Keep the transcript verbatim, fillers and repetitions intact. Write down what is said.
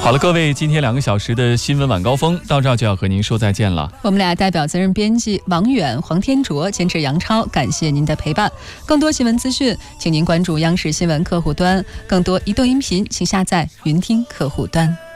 好了，各位，今天两个小时的新闻晚高峰到这儿就要和您说再见了。 我们俩代表责任编辑王远、黄天卓，监制杨超，感谢您的陪伴。更多新闻资讯，请您关注央视新闻客户端，更多移动音频，请下载云听客户端。